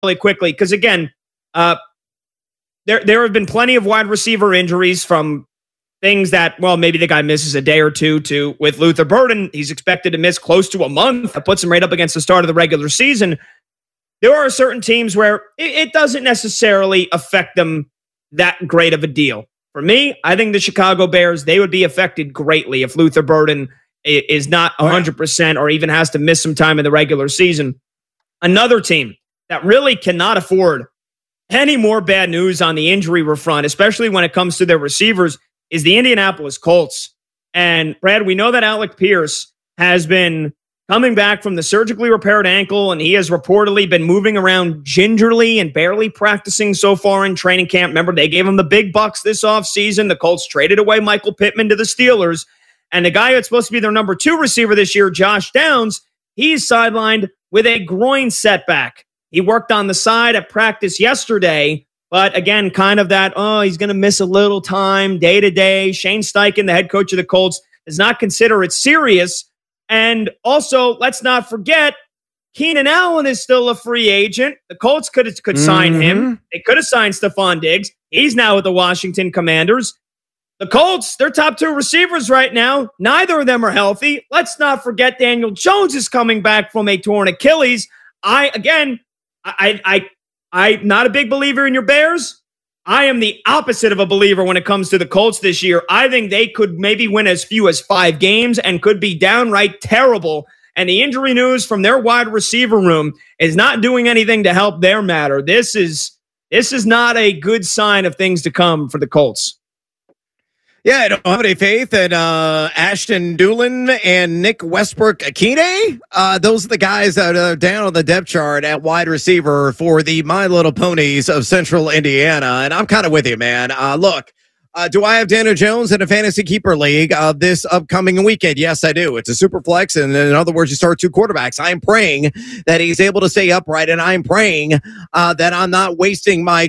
really quickly, because again, there have been plenty of wide receiver injuries from things that, well, maybe the guy misses a day or two to with Luther Burden. He's expected to miss close to a month. That puts him right up against the start of the regular season. There are certain teams where it doesn't necessarily affect them that great of a deal. For me, I think the Chicago Bears, they would be affected greatly if Luther Burden is not 100% or even has to miss some time in the regular season. Another team that really cannot afford any more bad news on the injury front, especially when it comes to their receivers, is the Indianapolis Colts. And Brad, we know that Alec Pierce has been coming back from the surgically repaired ankle, and he has reportedly been moving around gingerly and barely practicing so far in training camp. Remember, they gave him the big bucks this offseason. The Colts traded away Michael Pittman to the Steelers. And the guy that's supposed to be their number 2 receiver this year, Josh Downs, he's sidelined with a groin setback. He worked on the side at practice yesterday, but again, kind of that, he's going to miss a little time day to day. Shane Steichen, the head coach of the Colts, does not consider it serious. And also, let's not forget, Keenan Allen is still a free agent. The Colts could sign him. They could have signed Stephon Diggs. He's now with the Washington Commanders. The Colts, their top 2 receivers right now, neither of them are healthy. Let's not forget Daniel Jones is coming back from a torn Achilles. I'm not a big believer in your Bears. I am the opposite of a believer when it comes to the Colts this year. I think they could maybe win as few as 5 games and could be downright terrible. And the injury news from their wide receiver room is not doing anything to help their matter. This is not a good sign of things to come for the Colts. Yeah, I don't have any faith in Ashton Doolin and Nick Westbrook-Akine. Those are the guys that are down on the depth chart at wide receiver for the My Little Ponies of Central Indiana. And I'm kind of with you, man. Look, do I have Daniel Jones in a fantasy keeper league this upcoming weekend? Yes, I do. It's a super flex. And in other words, you start 2 quarterbacks. I'm praying that he's able to stay upright. And I'm praying that I'm not wasting my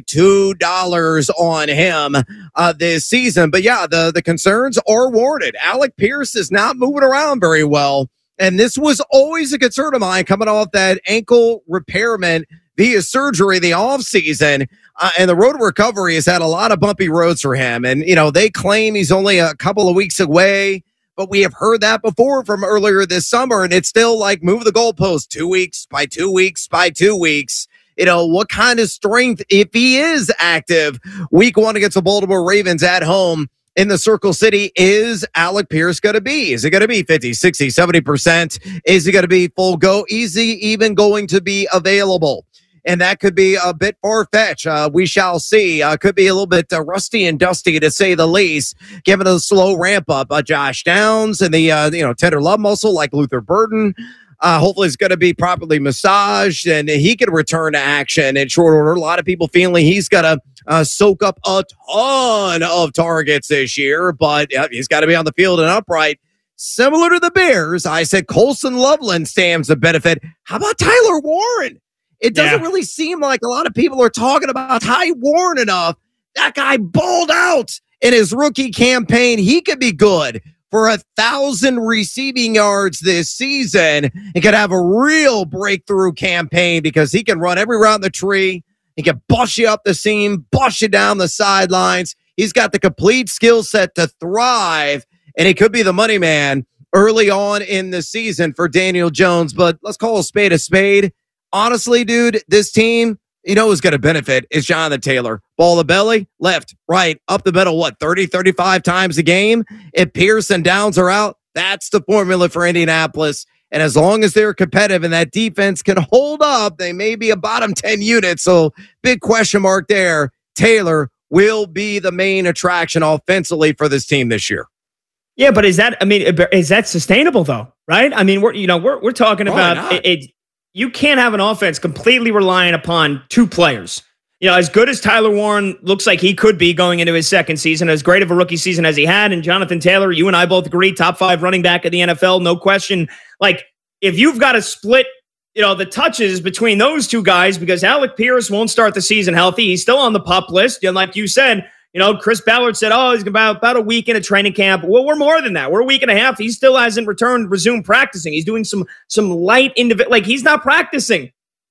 $2 on him this season. But yeah, the concerns are warranted. Alec Pierce is not moving around very well. And this was always a concern of mine coming off that ankle repairment via surgery the offseason. And the road to recovery has had a lot of bumpy roads for him. And, they claim he's only a couple of weeks away, but we have heard that before from earlier this summer. And it's still like move the goalpost 2 weeks by 2 weeks by 2 weeks. What kind of strength, if he is active week 1 against the Baltimore Ravens at home in the Circle City, is Alec Pierce going to be? Is it going to be 50, 60, 70%? Is he going to be full go? Is he even going to be available? And that could be a bit far-fetched. We shall see. Could be a little bit rusty and dusty, to say the least, given a slow ramp-up. Josh Downs and the tender love muscle like Luther Burden. Hopefully it's going to be properly massaged, and he can return to action in short order. A lot of people feeling he's got to soak up a ton of targets this year, but he's got to be on the field and upright. Similar to the Bears, I said Colson Loveland stands to benefit. How about Tyler Warren? It doesn't really seem like a lot of people are talking about Ty Warren enough. That guy balled out in his rookie campaign. He could be good for 1,000 receiving yards this season and could have a real breakthrough campaign because he can run every route in the tree. He can bust you up the seam, bust you down the sidelines. He's got the complete skill set to thrive, and he could be the money man early on in the season for Daniel Jones. But let's call a spade a spade. Honestly, dude, this team, who's going to benefit is Jonathan Taylor. Ball the belly, left, right, up the middle, 30, 35 times a game? If Pierce and Downs are out, that's the formula for Indianapolis. And as long as they're competitive and that defense can hold up, they may be a bottom 10 unit. So big question mark there. Taylor will be the main attraction offensively for this team this year. Yeah, but is that sustainable though? Right? I mean, we're talking about it. You can't have an offense completely reliant upon 2 players. As good as Tyler Warren looks like he could be going into his second season, as great of a rookie season as he had, and Jonathan Taylor, you and I both agree, top 5 running back of the NFL, no question. Like, if you've got to split, the touches between those 2 guys, because Alec Pierce won't start the season healthy. He's still on the PUP list. Like you said, Chris Ballard said, he's about a week in a training camp. Well, we're more than that. We're a week and a half. He still hasn't resumed practicing. He's doing some light individual, like he's not practicing.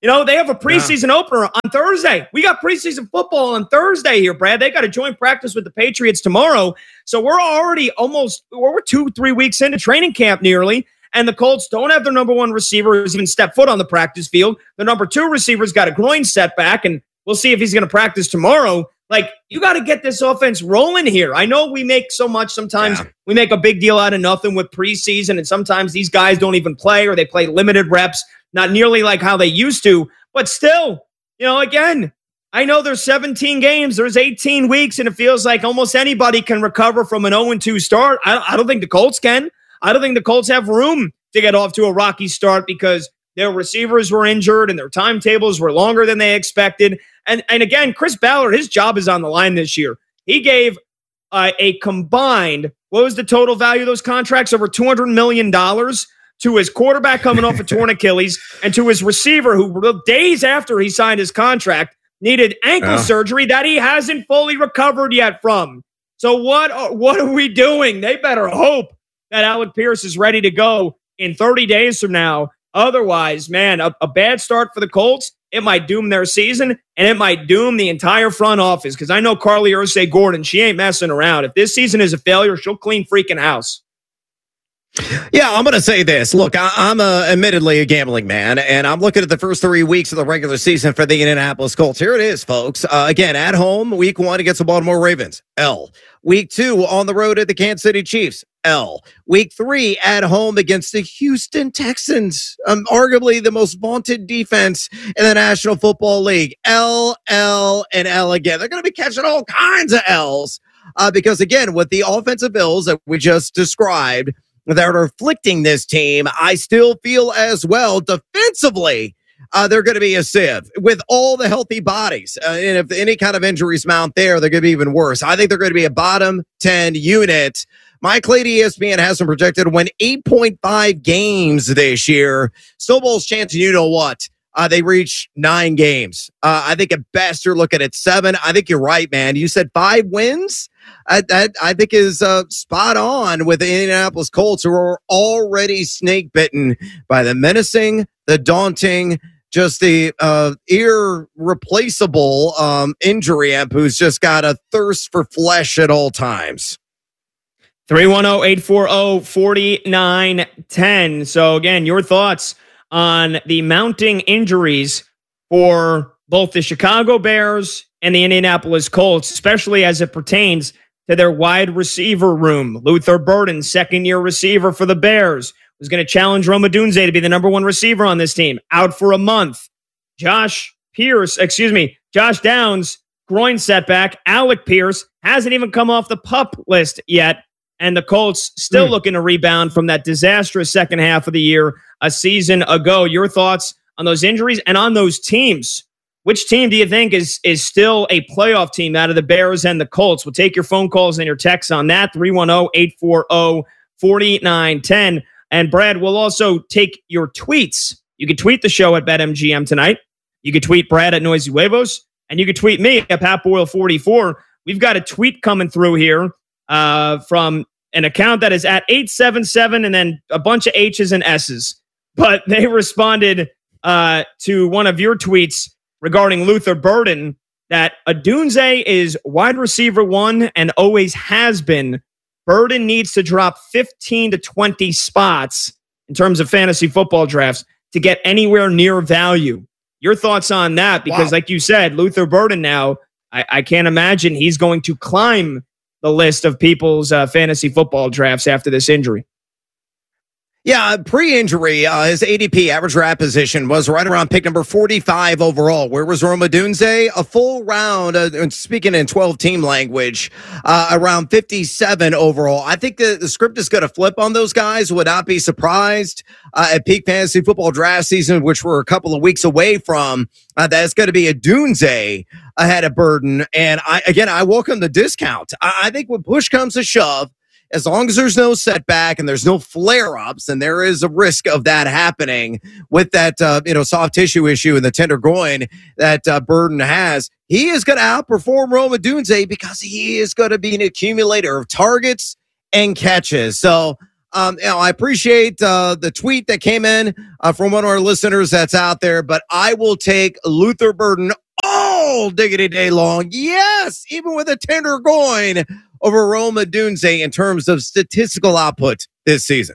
You know, they have a preseason opener on Thursday. We got preseason football on Thursday here, Brad. They got a joint practice with the Patriots tomorrow. So we're already we're 2-3 weeks into training camp nearly. And the Colts don't have their number one receiver who's even stepped foot on the practice field. The number two receiver's got a groin setback, and we'll see if he's going to practice tomorrow. Like, you got to get this offense rolling here. I know we make so much sometimes. Yeah. We make a big deal out of nothing with preseason, and sometimes these guys don't even play or they play limited reps, not nearly like how they used to. But still, you know, again, I know there's 17 games, there's 18 weeks, and it feels like almost anybody can recover from an 0-2 start. I don't think the Colts can. I don't think the Colts have room to get off to a rocky start because their receivers were injured and their timetables were longer than they expected. And again, Chris Ballard, his job is on the line this year. He gave a combined, what was the total value of those contracts? Over $200 million to his quarterback coming off a torn Achilles and to his receiver who days after he signed his contract needed ankle surgery that he hasn't fully recovered yet from. So what are we doing? They better hope that Alec Pierce is ready to go in 30 days from now. Otherwise, man, a bad start for the Colts, it might doom their season, and it might doom the entire front office, because I know Carly Ursay-Gordon, she ain't messing around. If this season is a failure, she'll clean freaking house. Yeah, I'm going to say this. Look, I'm admittedly a gambling man, and I'm looking at the first 3 weeks of the regular season for the Indianapolis Colts. Here it is, folks. Again, at home, week 1 against the Baltimore Ravens, L. Week 2 on the road at the Kansas City Chiefs, L. Week 3 at home against the Houston Texans, arguably the most vaunted defense in the National Football League, L, and L again. They're going to be catching all kinds of L's because, again, with the offensive ills that we just described that are afflicting this team, I still feel as well defensively they're going to be a sieve with all the healthy bodies. And if any kind of injuries mount there, they're going to be even worse. I think they're going to be a bottom 10 unit. Mike Lady ESPN has them projected to win 8.5 games this year. Snowball's chance, you know what? They reach 9 games. I think at best you're looking at 7. I think you're right, man. You said 5 wins? That I think is spot on with the Indianapolis Colts, who are already snake bitten by the menacing, the daunting, just the irreplaceable injury amp who's just got a thirst for flesh at all times. 310-840-4910. So again, your thoughts on the mounting injuries for both the Chicago Bears and the Indianapolis Colts, especially as it pertains to their wide receiver room. Luther Burden, second-year receiver for the Bears, was going to challenge Rome Odunze to be the number 1 receiver on this team, out for a month. Josh Downs, groin setback. Alec Pierce hasn't even come off the PUP list yet, and the Colts still looking to rebound from that disastrous second half of the year a season ago. Your thoughts on those injuries and on those teams? Which team do you think is still a playoff team out of the Bears and the Colts? We'll take your phone calls and your texts on that, 310-840-4910. And Brad, we'll also take your tweets. You can tweet the show at BetMGM tonight. You can tweet Brad at Noisy Huevos, and you can tweet me at PatBoyle44. We've got a tweet coming through here from an account that is at 877 and then a bunch of H's and S's. But they responded to one of your tweets regarding Luther Burden that Odunze is wide receiver 1 and always has been. Burden needs to drop 15 to 20 spots in terms of fantasy football drafts to get anywhere near value. Your thoughts on that? Because like you said, Luther Burden now, I can't imagine he's going to climb the list of people's fantasy football drafts after this injury. Yeah, pre-injury, his ADP, average draft position, was right around pick number 45 overall. Where was Rome Odunze? A full round, speaking in 12-team language, around 57 overall. I think the script is going to flip on those guys. Would not be surprised at peak fantasy football draft season, which we're a couple of weeks away from. That's going to be Odunze ahead of Burden. And I welcome the discount. I think when push comes to shove, as long as there's no setback and there's no flare-ups, and there is a risk of that happening with that soft tissue issue in the tender groin that Burden has, he is going to outperform Rome Odunze because he is going to be an accumulator of targets and catches. So I appreciate the tweet that came in from one of our listeners that's out there, but I will take Luther Burden all diggity day long. Yes, even with a tender going over Rome Odunze in terms of statistical output this season.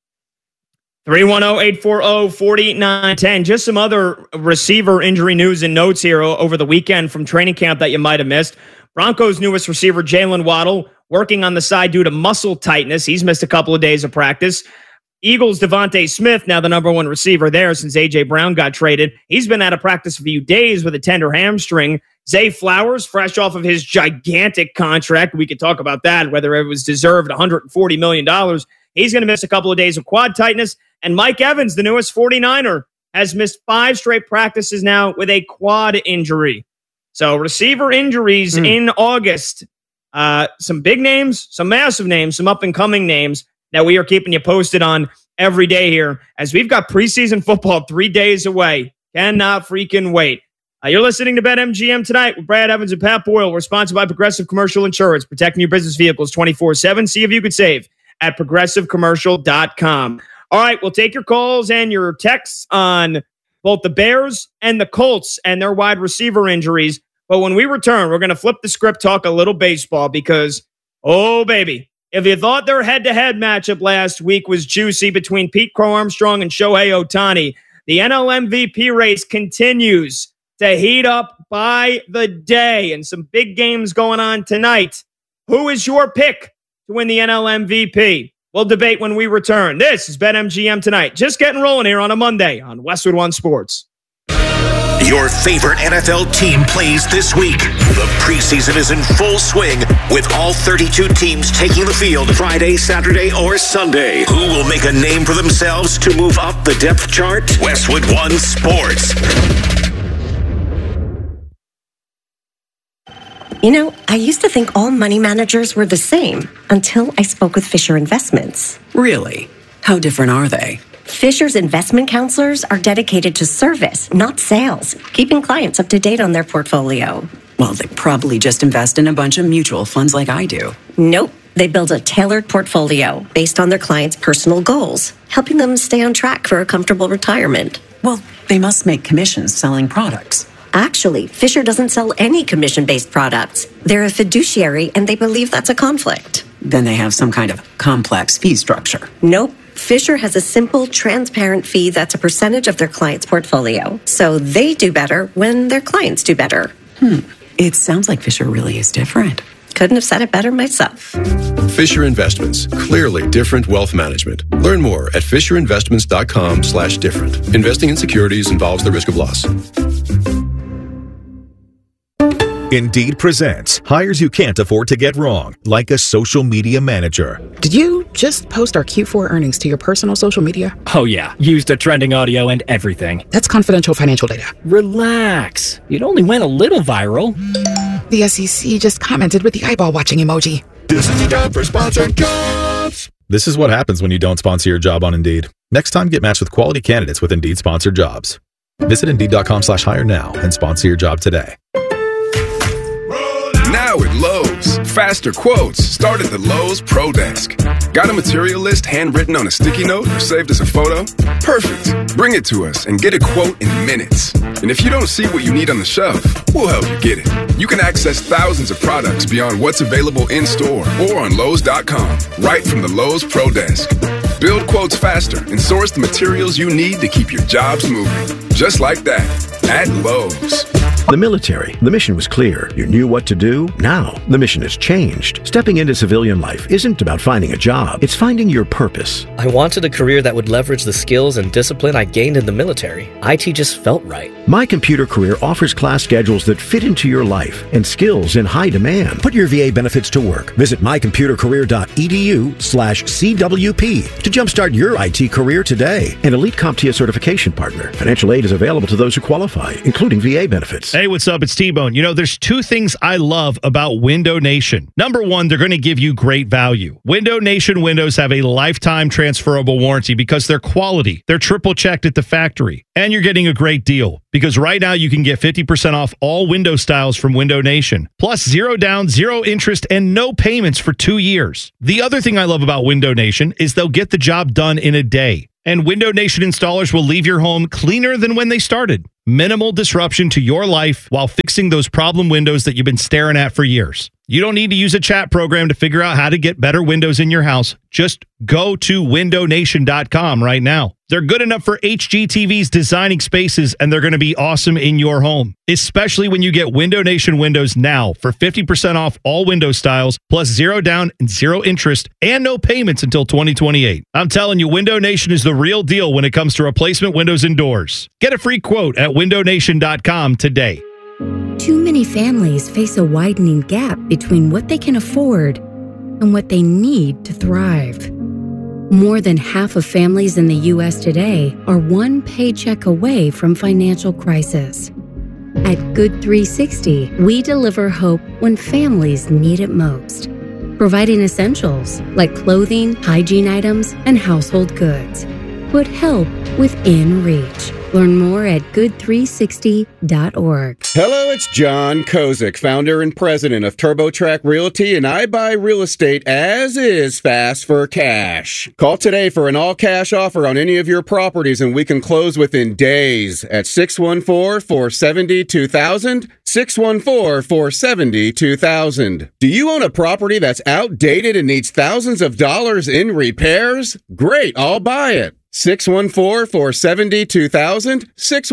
310-840-4910. Just some other receiver injury news and notes here over the weekend from training camp that you might have missed. Broncos' newest receiver, Jalen Waddle, working on the side due to muscle tightness. He's missed a couple of days of practice. Eagles' Devontae Smith, now the number one receiver there since A.J. Brown got traded. He's been out of practice a few days with a tender hamstring. Zay Flowers, fresh off of his gigantic contract. We could talk about that, whether it was deserved $140 million. He's going to miss a couple of days of quad tightness. And Mike Evans, the newest 49er, has missed 5 straight practices now with a quad injury. So receiver injuries in August. Some big names, some massive names, some up-and-coming names that we are keeping you posted on every day here as we've got preseason football 3 days away. Cannot freaking wait. You're listening to BetMGM tonight with Brad Evans and Pat Boyle. We're sponsored by Progressive Commercial Insurance, protecting your business vehicles 24/7. See if you could save at progressivecommercial.com. All right, we'll take your calls and your texts on both the Bears and the Colts and their wide receiver injuries. But when we return, we're going to flip the script, talk a little baseball because, oh, baby, if you thought their head-to-head matchup last week was juicy between Pete Crow Armstrong and Shohei Ohtani, the NL MVP race continues to heat up by the day and some big games going on tonight. Who is your pick to win the NL MVP? We'll debate when we return. This is BetMGM Tonight. Just getting rolling here on a Monday on Westwood One Sports. Your favorite NFL team plays this week. The preseason is in full swing with all 32 teams taking the field Friday, Saturday, or Sunday. Who will make a name for themselves to move up the depth chart? Westwood One Sports. You know, I used to think all money managers were the same until I spoke with Fisher Investments. Really? How different are they? Fisher's investment counselors are dedicated to service, not sales, keeping clients up to date on their portfolio. Well, they probably just invest in a bunch of mutual funds like I do. Nope. They build a tailored portfolio based on their clients' personal goals, helping them stay on track for a comfortable retirement. Well, they must make commissions selling products. Actually, Fisher doesn't sell any commission-based products. They're a fiduciary, and they believe that's a conflict. Then they have some kind of complex fee structure. Nope. Fisher has a simple, transparent fee that's a percentage of their client's portfolio. So they do better when their clients do better. It sounds like Fisher really is different. Couldn't have said it better myself. Fisher Investments. Clearly different wealth management. Learn more at fisherinvestments.com/different. Investing in securities involves the risk of loss. Indeed presents hires you can't afford to get wrong, like a social media manager. Did you just post our Q4 earnings to your personal social media? Oh yeah, used a trending audio and everything. That's confidential financial data. Relax. It only went a little viral. The SEC just commented with the eyeball watching emoji. This is the time for sponsored jobs. This is what happens when you don't sponsor your job on Indeed. Next time, get matched with quality candidates with Indeed sponsored jobs. Visit Indeed.com/hire now and sponsor your job today. Now at Lowe's, faster quotes start at the Lowe's Pro Desk. Got a material list handwritten on a sticky note or saved as a photo? Perfect. Bring it to us and get a quote in minutes. And if you don't see what you need on the shelf, we'll help you get it. You can access thousands of products beyond what's available in store or on Lowe's.com, right from the Lowe's Pro Desk. Build quotes faster and source the materials you need to keep your jobs moving. Just like that, at Lowe's. The military. The mission was clear. You knew what to do. Now, the mission has changed. Stepping into civilian life isn't about finding a job. It's finding your purpose. I wanted a career that would leverage the skills and discipline I gained in the military. IT just felt right. My Computer Career offers class schedules that fit into your life and skills in high demand. Put your VA benefits to work. Visit mycomputercareer.edu/CWP to jumpstart your IT career today. An elite CompTIA certification partner. Financial aid is available to those who qualify, including VA benefits. Hey, what's up? It's T-Bone. You know, there's two things I love about Window Nation. Number one, they're going to give you great value. Window Nation windows have a lifetime transferable warranty because they're quality. They're triple checked at the factory. And you're getting a great deal because right now you can get 50% off all window styles from Window Nation. Plus 0 down, 0 interest, and no payments for 2 years. The other thing I love about Window Nation is they'll get the job done in a day. And Window Nation installers will leave your home cleaner than when they started. Minimal disruption to your life while fixing those problem windows that you've been staring at for years. You don't need to use a chat program to figure out how to get better windows in your house. Just go to windownation.com right now. They're good enough for HGTV's designing spaces, and they're going to be awesome in your home, especially when you get Window Nation windows now for 50% off all window styles, plus 0 down and 0 interest, and no payments until 2028. I'm telling you, Window Nation is the real deal when it comes to replacement windows and doors. Get a free quote at windownation.com today. Too many families face a widening gap between what they can afford and what they need to thrive. More than half of families in the U.S. today are one paycheck away from financial crisis. At Good 360, we deliver hope when families need it most, providing essentials like clothing, hygiene items, and household goods. Put help within reach. Learn more at good360.org. Hello, it's John Kozik, founder and president of TurboTrack Realty, and I buy real estate as is fast for cash. Call today for an all-cash offer on any of your properties, and we can close within days at 614-470-2000, 614-470-2000. Do you own a property that's outdated and needs thousands of dollars in repairs? Great, I'll buy it. 614-470-2000,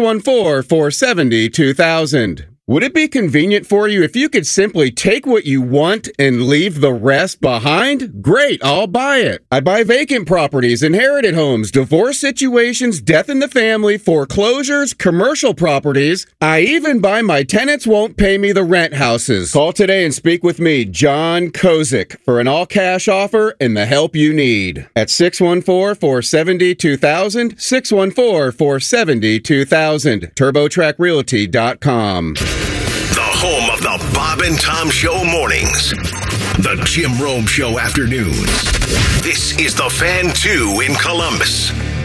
614-470-2000. Would it be convenient for you if you could simply take what you want and leave the rest behind? Great, I'll buy it. I buy vacant properties, inherited homes, divorce situations, death in the family, foreclosures, commercial properties. I even buy my tenants won't pay me the rent houses. Call today and speak with me, John Kozik, for an all-cash offer and the help you need. At 614-470-2000, 614-470-2000, TurboTrackRealty.com. The home of the Bob and Tom Show mornings. The Jim Rome Show afternoons. This is the Fan 2 in Columbus.